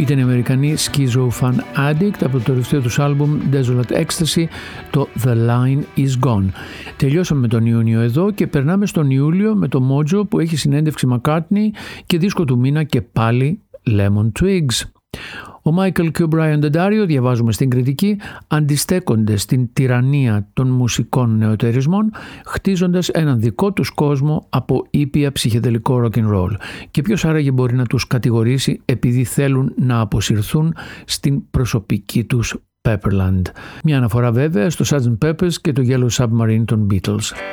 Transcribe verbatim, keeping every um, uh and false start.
Ήταν οι Αμερικανοί Schizo Fan Addict από το τελευταίο τους άλμπουμ Desolate Ecstasy, το The Line Is Gone. Τελειώσαμε με τον Ιούνιο εδώ και περνάμε στον Ιούλιο με το Mojo που έχει συνέντευξη McCartney και δίσκο του μήνα και πάλι Lemon Twigs. Ο Michael και ο Brian Daddario, διαβάζουμε στην κριτική, αντιστέκονται στην τυραννία των μουσικών νεοτερισμών, χτίζοντας έναν δικό τους κόσμο από ήπια ψυχεδελικό rock and roll. Και ποιος άραγε μπορεί να τους κατηγορήσει επειδή θέλουν να αποσυρθούν στην προσωπική τους Pepperland. Μια αναφορά βέβαια στο σάρτζεντ Peppers και το Yellow Submarine των Beatles.